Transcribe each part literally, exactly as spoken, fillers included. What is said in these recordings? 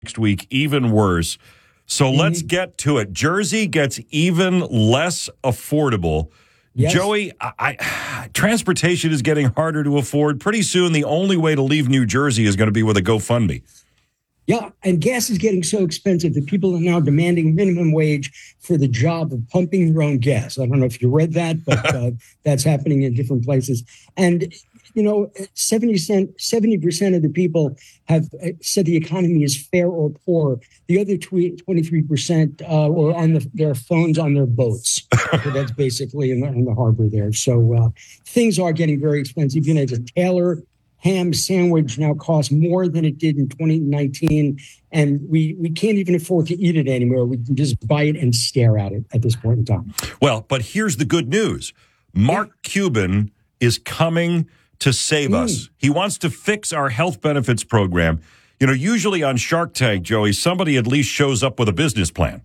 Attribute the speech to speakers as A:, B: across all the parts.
A: next week even worse. So mm-hmm. let's get to it. Jersey gets even less affordable. Yes. Joey, I, I, transportation is getting harder to afford. Pretty soon, the only way to leave New Jersey is going to be with a GoFundMe.
B: Yeah, and gas is getting so expensive that people are now demanding minimum wage for the job of pumping your own gas. I don't know if you read that, but uh, that's happening in different places. And, you know, seventy percent of the people have said the economy is fair or poor. The other twenty-three percent uh, were on the, their phones on their boats. So that's basically in the, in the harbor there. So uh, things are getting very expensive. You know, the Taylor ham sandwich now costs more than it did in twenty nineteen, and we, we can't even afford to eat it anymore. We can just buy it and stare at it at this point in time.
A: Well, but here's the good news. Mark yeah. Cuban is coming to save mm. us. He wants to fix our health benefits program. You know, usually on Shark Tank, Joey, somebody at least shows up with a business plan.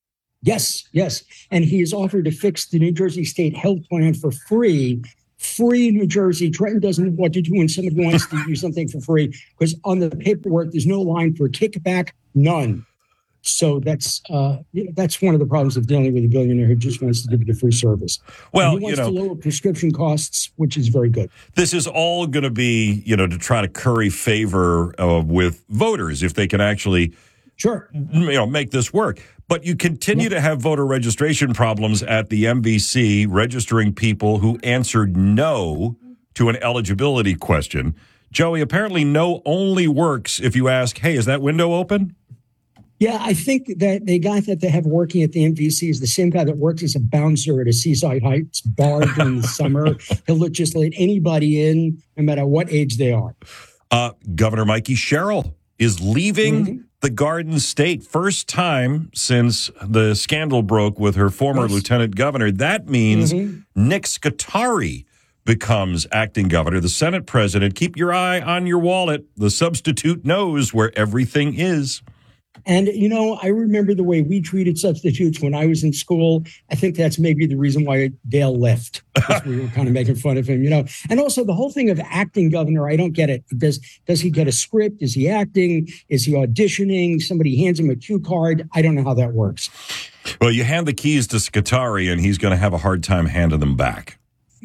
B: Yes, yes. And he has offered to fix the New Jersey State Health Plan for free. Free in New Jersey. Trenton doesn't know what to do when somebody wants to do something for free, because on the paperwork, there's no line for kickback, none. So that's uh, you know, that's one of the problems of dealing with a billionaire who just wants to give you the free service.
A: Well,
B: and he wants
A: you know,
B: to lower prescription costs, which is very good.
A: This is all going to be, you know, to try to curry favor uh, with voters if they can actually,
B: sure,
A: you know, make this work. But you continue yeah. to have voter registration problems at the M V C, registering people who answered no to an eligibility question. Joey, apparently no only works if you ask, hey, is that window open?
B: Yeah, I think that the guy that they have working at the M V C is the same guy that works as a bouncer at a Seaside Heights bar during the summer. He'll just let anybody in, no matter what age they are.
A: Uh, Governor Mikey Sherrill is leaving mm-hmm. the Garden State. First time since the scandal broke with her former yes. lieutenant governor. That means mm-hmm. Nick Scutari becomes acting governor. The Senate president, keep your eye on your wallet. The substitute knows where everything is.
B: And, you know, I remember the way we treated substitutes when I was in school. I think that's maybe the reason why Dale left, because we were kind of making fun of him, you know. And also the whole thing of acting governor, I don't get it. Does does he get a script? Is he acting? Is he auditioning? Somebody hands him a cue card? I don't know how that works.
A: Well, you hand the keys to Scutari, and he's going to have a hard time handing them back.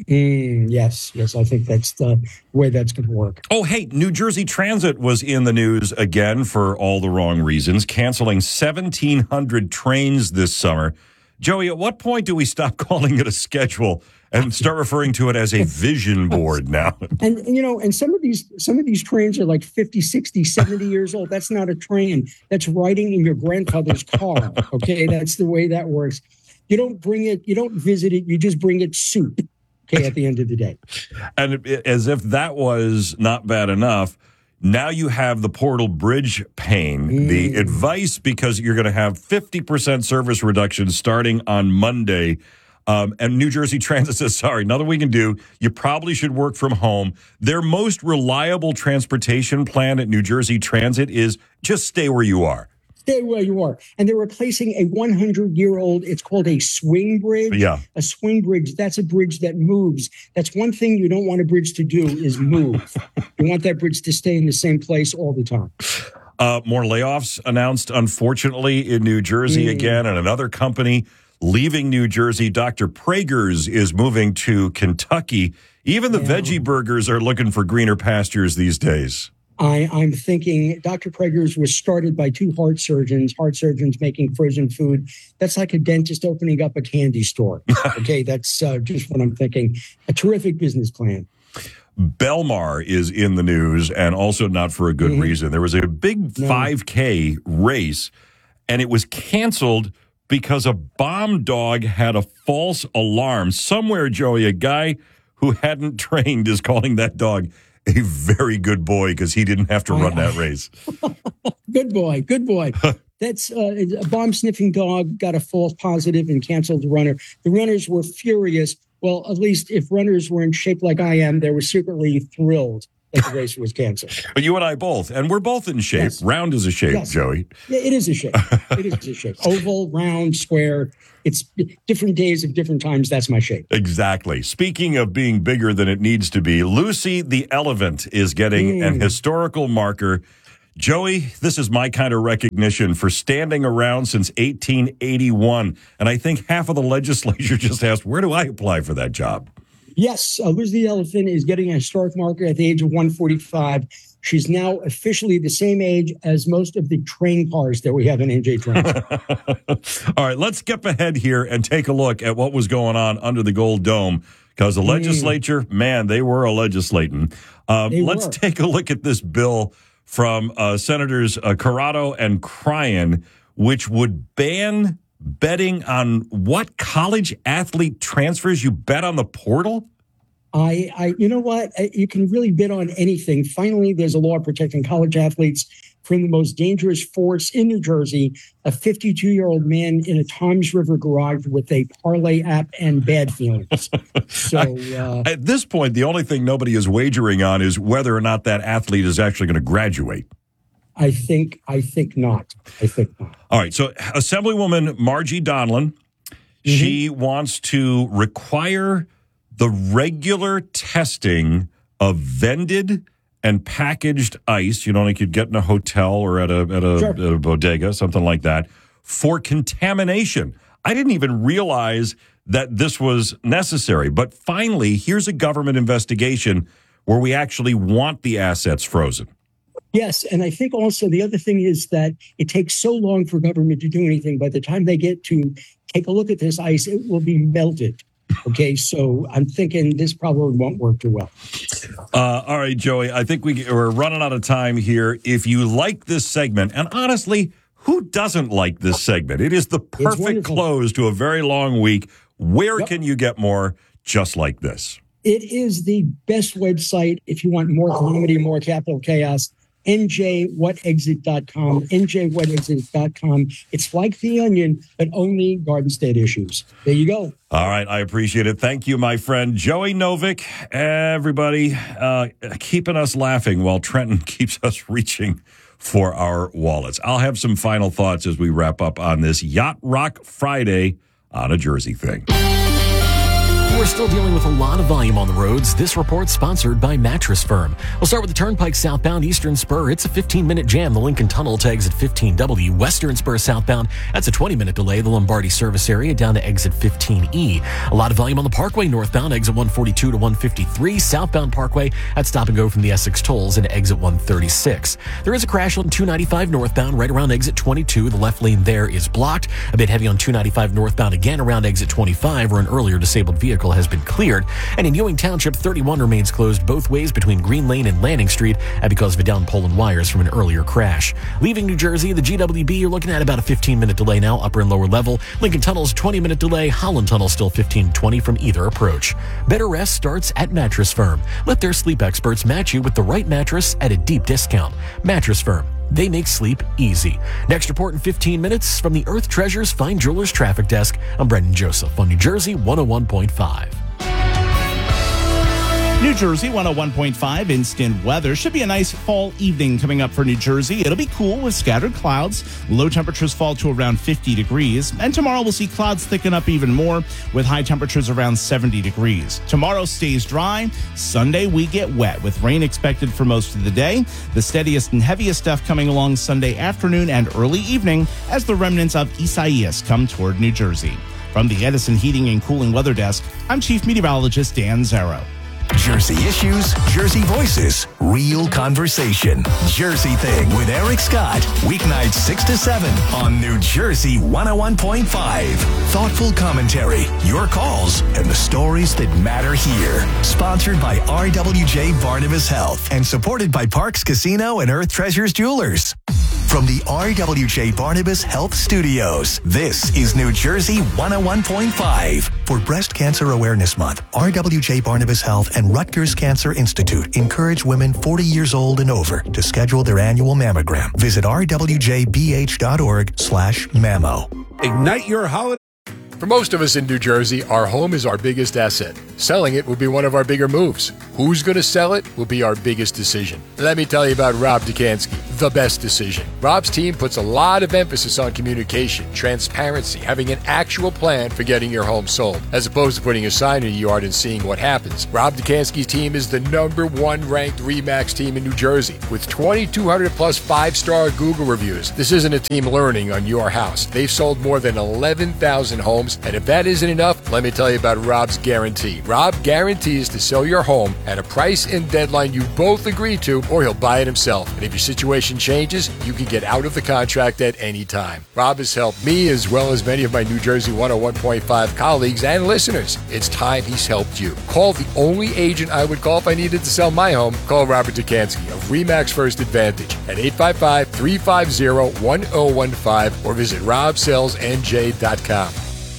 B: Mm, yes, yes, I think that's the way that's going to work.
A: Oh, hey, New Jersey Transit was in the news again for all the wrong reasons, canceling seventeen hundred trains this summer. Joey, at what point do we stop calling it a schedule and start referring to it as a vision board now?
B: And, you know, and some of these some of these trains are like fifty, sixty, seventy years old. That's not a train. That's riding in your grandfather's car, okay? That's the way that works. You don't bring it, you don't visit it, you just bring it soup. Okay, at the end of the day.
A: And as if that was not bad enough, now you have the Portal Bridge pain. Mm. The advice, because you're going to have fifty percent service reduction starting on Monday. Um, and New Jersey Transit says, sorry, nothing we can do. You probably should work from home. Their most reliable transportation plan at New Jersey Transit is just stay where you are.
B: Stay where you are. And they're replacing a hundred-year-old, it's called a swing bridge.
A: Yeah.
B: A swing bridge, that's a bridge that moves. That's one thing you don't want a bridge to do is move. You want that bridge to stay in the same place all the time.
A: Uh, more layoffs announced, unfortunately, in New Jersey mm. again, and another company leaving New Jersey. Doctor Prager's is moving to Kentucky. Even the yeah. veggie burgers are looking for greener pastures these days.
B: I, I'm thinking Doctor Prager's was started by two heart surgeons, heart surgeons making frozen food. That's like a dentist opening up a candy store. Okay, that's uh, just what I'm thinking. A terrific business plan.
A: Belmar is in the news, and also not for a good mm-hmm. reason. There was a big no. five K race, and it was canceled because a bomb dog had a false alarm. Somewhere, Joey, a guy who hadn't trained is calling that dog a very good boy because he didn't have to run that race.
B: Good boy, good boy. That's uh, a bomb-sniffing dog got a false positive and canceled the runner. The runners were furious. Well, at least if runners were in shape like I am, they were secretly thrilled that the race was canceled.
A: But you and I both, and we're both in shape. Yes. Round is a shape, yes. Joey.
B: Yeah, it is a shape. It is a shape. Oval, round, square. It's different days of different times. That's my shape.
A: Exactly. Speaking of being bigger than it needs to be, Lucy the elephant is getting mm. an historical marker. Joey, this is my kind of recognition for standing around since eighteen eighty-one. And I think half of the legislature just asked, where do I apply for that job?
B: Yes, uh, Liz the Elephant is getting a historic marker at the age of one forty-five. She's now officially the same age as most of the train cars that we have in N J Trains.
A: All right, let's skip ahead here and take a look at what was going on under the Gold Dome, because the legislature, mm. man, they were a legislating. Um, let's were. take a look at this bill from uh, Senators uh, Corrado and Cryan, which would ban betting on what college athlete transfers. You bet on the portal?
B: I, I, you know what? You can really bid on anything. Finally, there's a law protecting college athletes from the most dangerous force in New Jersey, a fifty-two-year-old man in a Toms River garage with a parlay app and bad feelings. So uh,
A: at this point, the only thing nobody is wagering on is whether or not that athlete is actually going to graduate.
B: I think, I think not. I think not.
A: All right. So Assemblywoman Margie Donlin, mm-hmm. she wants to require the regular testing of vended and packaged ice, you know, like you'd get in a hotel or at a at a, sure. at a bodega, something like that, for contamination. I didn't even realize that this was necessary. But finally, here's a government investigation where we actually want the assets frozen.
B: Yes, and I think also the other thing is that it takes so long for government to do anything. By the time they get to take a look at this ice, it will be melted. Okay, so I'm thinking this probably won't work too well.
A: Uh, all right, Joey, I think we, we're running out of time here. If you like this segment, and honestly, who doesn't like this segment? It is the perfect close to a very long week. Where yep. can you get more just like this?
B: It is the best website if you want more calamity, more capital chaos. N J what exit dot com, N J what exit dot com. It's like The Onion, but only Garden State issues. There you go.
A: All right. I appreciate it. Thank you, my friend. Joey Novick, everybody, uh, keeping us laughing while Trenton keeps us reaching for our wallets. I'll have some final thoughts as we wrap up on this Yacht Rock Friday on a Jersey thing.
C: We're still dealing with a lot of volume on the roads. This report's sponsored by Mattress Firm. We'll start with the Turnpike southbound Eastern Spur. It's a fifteen-minute jam. The Lincoln Tunnel to exit fifteen W. Western Spur southbound, that's a twenty-minute delay. The Lombardi service area down to exit fifteen E. A lot of volume on the Parkway northbound, exit one forty-two to one fifty-three. Southbound Parkway, that's stop and go from the Essex tolls into exit one thirty-six. There is a crash on two ninety-five northbound right around exit twenty-two. The left lane there is blocked. A bit heavy on two ninety-five northbound again around exit twenty-five, where an earlier disabled vehicle has been cleared. And in Ewing Township, thirty-one remains closed both ways between Green Lane and Landing Street because of a downed pole and wires from an earlier crash. Leaving New Jersey, the G W B, you're looking at about a fifteen-minute delay now, upper and lower level. Lincoln Tunnel's twenty-minute delay. Holland Tunnel still fifteen to twenty from either approach. Better rest starts at Mattress Firm. Let their sleep experts match you with the right mattress at a deep discount. Mattress Firm. They make sleep easy. Next report in fifteen minutes from the Earth Treasures Fine Jewelers Traffic Desk. I'm Brendan Joseph on New Jersey one oh one point five.
D: New Jersey one oh one point five instant weather. Should be a nice fall evening coming up for New Jersey. It'll be cool with scattered clouds. Low temperatures fall to around fifty degrees. And tomorrow we'll see clouds thicken up even more with high temperatures around seventy degrees. Tomorrow stays dry. Sunday we get wet with rain expected for most of the day. The steadiest and heaviest stuff coming along Sunday afternoon and early evening as the remnants of Isaias come toward New Jersey. From the Edison Heating and Cooling Weather Desk, I'm Chief Meteorologist Dan Zarrow.
E: Jersey issues, Jersey voices, real conversation. Jersey Thing with Eric Scott. Weeknights six to seven on New Jersey one oh one point five. Thoughtful commentary, your calls, and the stories that matter here. Sponsored by R W J Barnabas Health and supported by Parks Casino and Earth Treasures Jewelers. From the R W J Barnabas Health Studios, this is New Jersey one oh one point five. For Breast Cancer Awareness Month, R W J Barnabas Health and Rutgers Cancer Institute encourage women forty years old and over to schedule their annual mammogram. Visit r w j b h dot org slash mammo.
F: Ignite your holiday. For most of us in New Jersey, our home is our biggest asset. Selling it will be one of our bigger moves. Who's going to sell it will be our biggest decision. Let me tell you about Rob Dukansky, the best decision. Rob's team puts a lot of emphasis on communication, transparency, having an actual plan for getting your home sold, as opposed to putting a sign in your yard and seeing what happens. Rob Dukansky's team is the number one ranked RE/MAX team in New Jersey, with twenty-two hundred plus five-star Google reviews. This isn't a team learning on your house. They've sold more than eleven thousand homes, and if that isn't enough, let me tell you about Rob's guarantee. Rob guarantees to sell your home at a price and deadline you both agree to, or he'll buy it himself. And if your situation changes, you can get out of the contract at any time. Rob has helped me as well as many of my New Jersey one oh one point five colleagues and listeners. It's time he's helped you. Call the only agent I would call if I needed to sell my home. Call Robert Dukansky of RE/MAX First Advantage at eight five five, three five zero, one oh one five or visit rob sells n j dot com.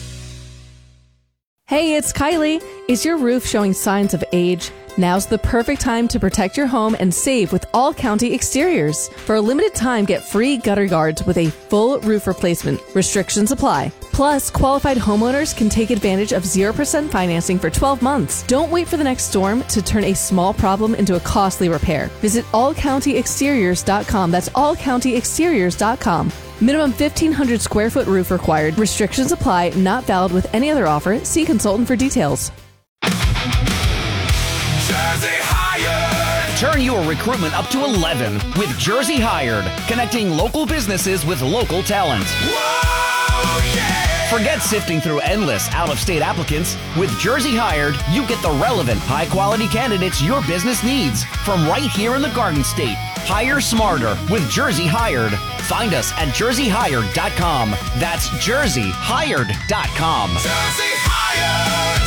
G: Hey, it's Kylie. Is your roof showing signs of age? Now's the perfect time to protect your home and save with All County Exteriors. For a limited time, get free gutter guards with a full roof replacement. Restrictions apply. Plus, qualified homeowners can take advantage of zero percent financing for twelve months. Don't wait for the next storm to turn a small problem into a costly repair. Visit all county exteriors dot com. That's all county exteriors dot com. Minimum fifteen hundred square foot roof required. Restrictions apply. Not valid with any other offer. See consultant for details.
E: Jersey Hired.
H: Turn your recruitment up to eleven with Jersey Hired, connecting local businesses with local talent.
E: Whoa, yeah.
H: Forget sifting through endless out-of-state applicants. With Jersey Hired, you get the relevant, high-quality candidates your business needs from right here in the Garden State. Hire smarter with Jersey Hired. Find us at jersey hired dot com. That's jersey hired dot com.
E: Jersey Hired.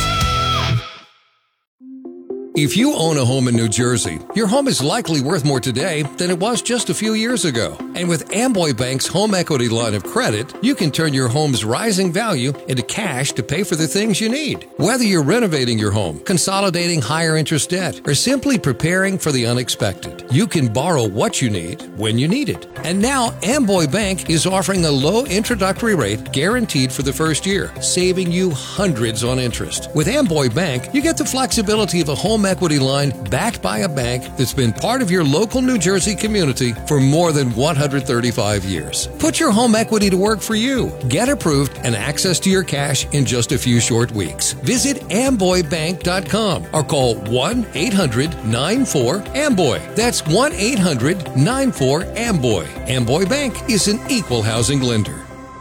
I: If you own a home in New Jersey, your home is likely worth more today than it was just a few years ago. And with Amboy Bank's home equity line of credit, you can turn your home's rising value into cash to pay for the things you need. Whether you're renovating your home, consolidating higher interest debt, or simply preparing for the unexpected, you can borrow what you need when you need it. And now Amboy Bank is offering a low introductory rate guaranteed for the first year, saving you hundreds on interest. With Amboy Bank, you get the flexibility of a home equity line backed by a bank that's been part of your local New Jersey community for more than one hundred thirty-five years. Put your home equity to work for you. Get approved and access to your cash in just a few short weeks. Visit amboy bank dot com or call one eight hundred nine four amboy. That's one eight hundred nine four amboy. Amboy Bank is an equal housing lender.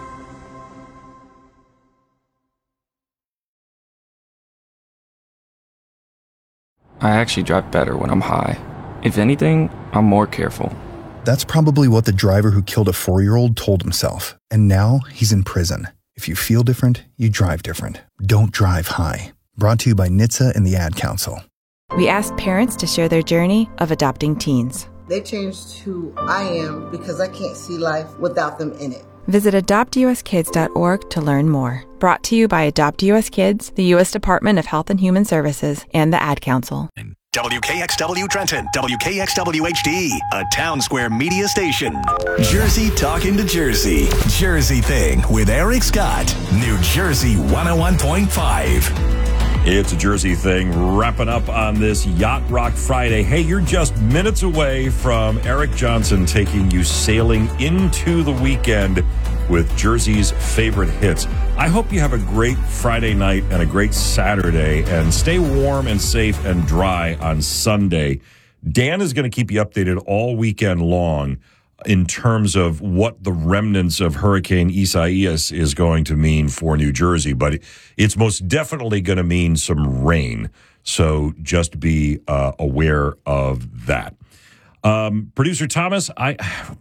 J: I actually drive better when I'm high. If anything, I'm more careful.
K: That's probably what the driver who killed a four-year-old told himself. And now he's in prison. If you feel different, you drive different. Don't drive high. Brought to you by N H T S A and the Ad Council.
L: We asked parents to share their journey of adopting teens.
M: They changed who I am because I can't see life without them in it.
L: Visit adopt u s kids dot org to learn more. Brought to you by Adopt U S Kids, the U S Department of Health and Human Services, and the Ad Council.
E: W K X W Trenton, W K X W H D, a Town Square media station. Jersey talking to Jersey. Jersey Thing with Eric Scott. New Jersey one oh one point five.
A: It's a Jersey Thing wrapping up on this Yacht Rock Friday. Hey, you're just minutes away from Eric Johnson taking you sailing into the weekend with Jersey's favorite hits. I hope you have a great Friday night and a great Saturday, and stay warm and safe and dry on Sunday. Dan is going to keep you updated all weekend long in terms of what the remnants of Hurricane Isaias is going to mean for New Jersey, but it's most definitely going to mean some rain. So just be uh, aware of that. Um, Producer Thomas, I,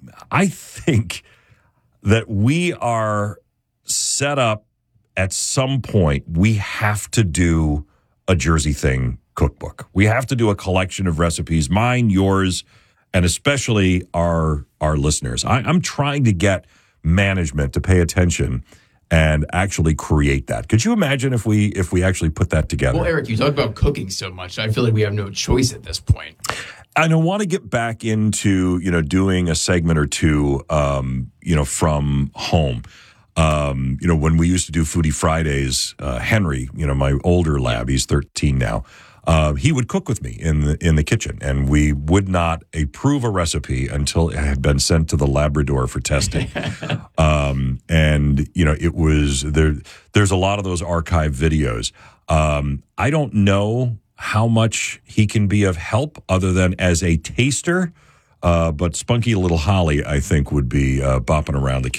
A: I think that we are set up at some point. We have to do a Jersey Thing cookbook. We have to do a collection of recipes, mine, yours, and especially our our listeners. I, I'm trying to get management to pay attention and actually create that. Could you imagine if we if we actually put that together?
N: Well, Eric, you talk about cooking so much. I feel like we have no choice at this point.
A: And I want to get back into, you know, doing a segment or two, um, you know, from home. Um, you know, when we used to do Foodie Fridays, uh, Henry, you know, my older lab, he's thirteen now. Uh, he would cook with me in the in the kitchen, and we would not approve a recipe until it had been sent to the Labrador for testing. um, and you know, it was there. There's a lot of those archive videos. Um, I don't know how much he can be of help, other than as a taster. Uh, but Spunky Little Holly, I think, would be uh, bopping around the kitchen.